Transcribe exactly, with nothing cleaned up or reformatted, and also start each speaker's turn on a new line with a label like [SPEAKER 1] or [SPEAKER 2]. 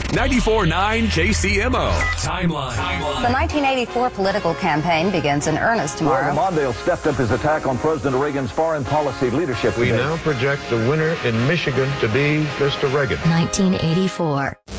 [SPEAKER 1] ninety-four point nine K C M O. Timeline.
[SPEAKER 2] The nineteen eighty-four political campaign begins in earnest tomorrow.
[SPEAKER 3] Well, Mondale stepped up his attack on President Reagan's foreign policy leadership.
[SPEAKER 4] We
[SPEAKER 3] today.
[SPEAKER 4] now project the winner in Michigan to be Mister Reagan.
[SPEAKER 5] nineteen eighty-four.